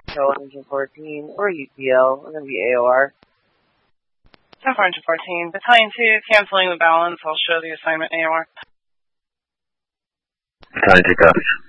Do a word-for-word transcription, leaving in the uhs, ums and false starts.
one hundred fourteen, or U T L, and then be A O R. ten four one four, Battalion two, canceling the balance. I'll show the assignment A O R. Battalion two copies.